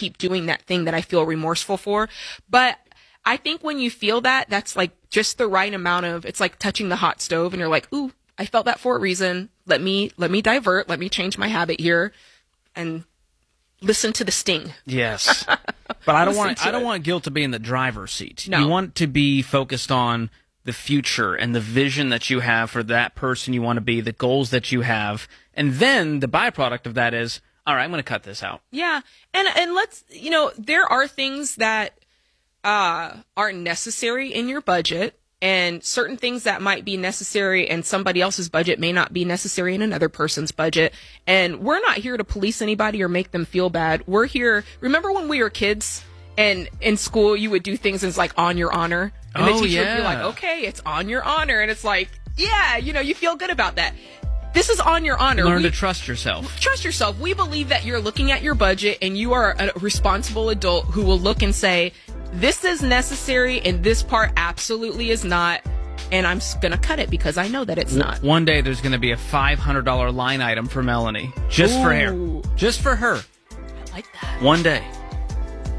keep doing that thing that I feel remorseful for. But I think when you feel that, that's like just the right amount of, it's like touching the hot stove and you're like, ooh, I felt that for a reason. Let me divert. Let me change my habit here and listen to the sting. Yes. But I don't want guilt to be in the driver's seat. No. You want to be focused on the future and the vision that you have for that person you want to be, the goals that you have. And then the byproduct of that is, all right, I'm going to cut this out. Yeah. And let's, there are things that are necessary in your budget, and certain things that might be necessary in somebody else's budget may not be necessary in another person's budget. And we're not here to police anybody or make them feel bad. We're here. Remember when we were kids and in school you would do things and it's like on your honor? And the teacher would be like, okay, it's on your honor. And it's like, yeah, you feel good about that. This is on your honor. Learn to trust yourself. Trust yourself. We believe that you're looking at your budget and you are a responsible adult who will look and say, this is necessary and this part absolutely is not. And I'm going to cut it because I know that it's not. One day there's going to be a $500 line item for Melanie. Just for her. Just for her. I like that. One day.